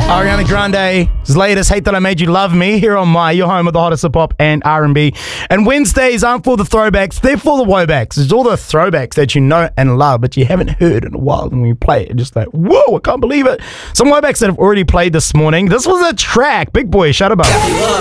Ariana Grande's latest, Hate That I Made You Love Me, here on your home of the hottest hip hop and R&B. And Wednesdays aren't for the throwbacks, they're for the woebacks. It's all the throwbacks that you know and love, but you haven't heard in a while. And when you play it, just like, whoa, I can't believe it. Some woebacks that have already played this morning. This was a track. Big Boy, shut up.